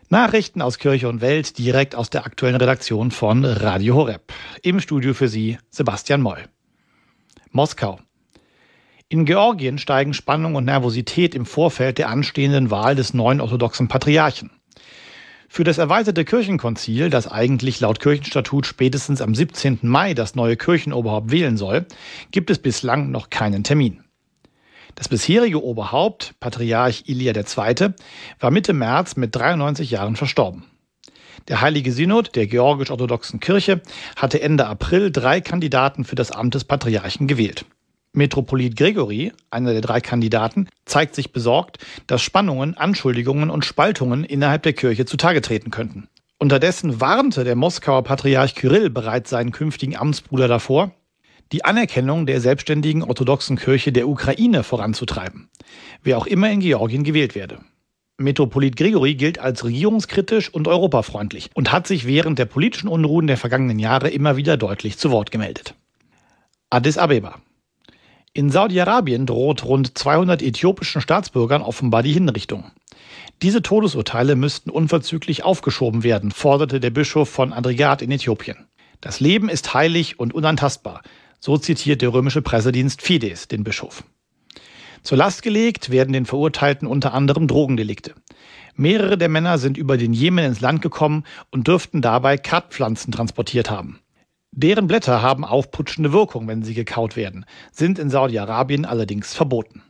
Nachrichten aus Kirche und Welt direkt aus der aktuellen Redaktion von Radio Horeb. Im Studio für Sie Sebastian Moll. Moskau. In Georgien steigen Spannung und Nervosität im Vorfeld der anstehenden Wahl des neuen orthodoxen Patriarchen. Für das erweiterte Kirchenkonzil, das eigentlich laut Kirchenstatut spätestens am 17. Mai das neue Kirchenoberhaupt wählen soll, gibt es bislang noch keinen Termin. Das bisherige Oberhaupt, Patriarch Ilia II., war Mitte März mit 93 Jahren verstorben. Der Heilige Synod der georgisch-orthodoxen Kirche hatte Ende April 3 Kandidaten für das Amt des Patriarchen gewählt. Metropolit Gregori, einer der 3 Kandidaten, zeigt sich besorgt, dass Spannungen, Anschuldigungen und Spaltungen innerhalb der Kirche zutage treten könnten. Unterdessen warnte der Moskauer Patriarch Kyrill bereits seinen künftigen Amtsbruder davor, die Anerkennung der selbstständigen orthodoxen Kirche der Ukraine voranzutreiben, wer auch immer in Georgien gewählt werde. Metropolit Gregori gilt als regierungskritisch und europafreundlich und hat sich während der politischen Unruhen der vergangenen Jahre immer wieder deutlich zu Wort gemeldet. Addis Abeba. In Saudi-Arabien droht rund 200 äthiopischen Staatsbürgern offenbar die Hinrichtung. Diese Todesurteile müssten unverzüglich aufgeschoben werden, forderte der Bischof von Adrigat in Äthiopien. Das Leben ist heilig und unantastbar, so zitiert der römische Pressedienst Fides den Bischof. Zur Last gelegt werden den Verurteilten unter anderem Drogendelikte. Mehrere der Männer sind über den Jemen ins Land gekommen und dürften dabei Kardpflanzen transportiert haben. Deren Blätter haben aufputschende Wirkung, wenn sie gekaut werden, sind in Saudi-Arabien allerdings verboten.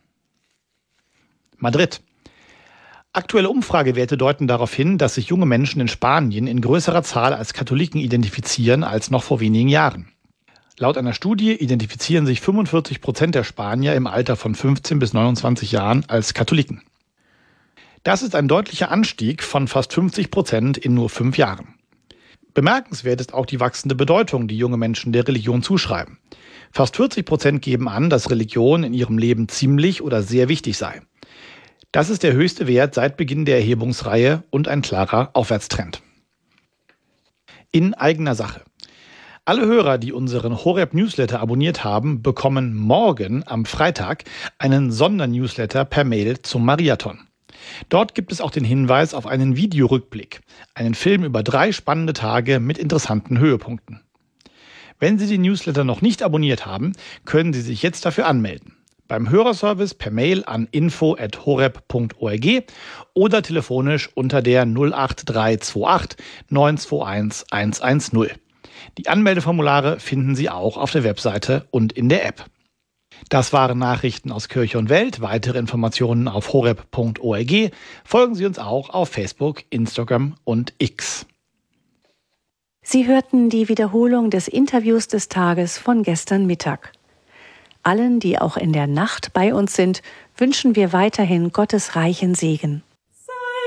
Madrid. Aktuelle Umfragewerte deuten darauf hin, dass sich junge Menschen in Spanien in größerer Zahl als Katholiken identifizieren als noch vor wenigen Jahren. Laut einer Studie identifizieren sich 45% der Spanier im Alter von 15 bis 29 Jahren als Katholiken. Das ist ein deutlicher Anstieg von fast 50% in nur 5 Jahren. Bemerkenswert ist auch die wachsende Bedeutung, die junge Menschen der Religion zuschreiben. Fast 40% geben an, dass Religion in ihrem Leben ziemlich oder sehr wichtig sei. Das ist der höchste Wert seit Beginn der Erhebungsreihe und ein klarer Aufwärtstrend. In eigener Sache. Alle Hörer, die unseren Horeb-Newsletter abonniert haben, bekommen morgen am Freitag einen Sondernewsletter per Mail zum Mariathon. Dort gibt es auch den Hinweis auf einen Videorückblick, einen Film über 3 spannende Tage mit interessanten Höhepunkten. Wenn Sie den Newsletter noch nicht abonniert haben, können Sie sich jetzt dafür anmelden. Beim Hörerservice per Mail an info@horeb.org oder telefonisch unter der 08328 921 110. Die Anmeldeformulare finden Sie auch auf der Webseite und in der App. Das waren Nachrichten aus Kirche und Welt. Weitere Informationen auf horeb.org. Folgen Sie uns auch auf Facebook, Instagram und X. Sie hörten die Wiederholung des Interviews des Tages von gestern Mittag. Allen, die auch in der Nacht bei uns sind, wünschen wir weiterhin Gottes reichen Segen.